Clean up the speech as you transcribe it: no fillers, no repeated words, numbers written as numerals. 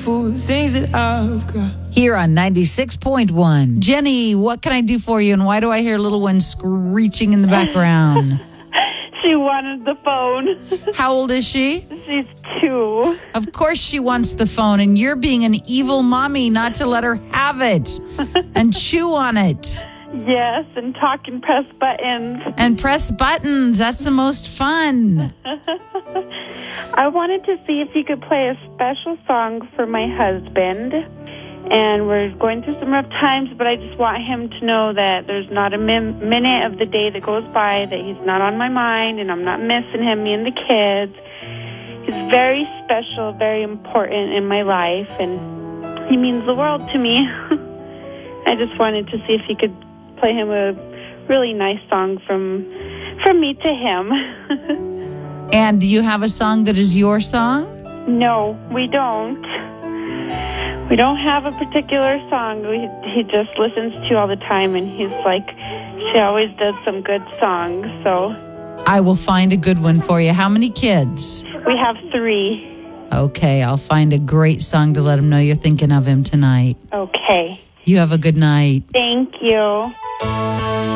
for the things that I've got. Here on 96.1. Jenny, what can I do for you? And why do I hear little one screeching in the background? She wanted the phone. How old is she? She's 2. Of course she wants the phone, and you're being an evil mommy not to let her have it and chew on it. Yes, and talk and press buttons. And press buttons. That's the most fun. I wanted to see if you could play a special song for my husband. And we're going through some rough times, but I just want him to know that there's not a minute of the day that goes by that he's not on my mind, and I'm not missing him, me and the kids. He's very special, very important in my life, and he means the world to me. I just wanted to see if you could play him a really nice song from me to him. And do you have a song that is your song? No, we don't. We don't have a particular song he just listens to all the time, and he's like, she always does some good songs, so. I will find a good one for you. How many kids? We have 3. Okay, I'll find a great song to let him know you're thinking of him tonight. Okay. You have a good night. Thank you.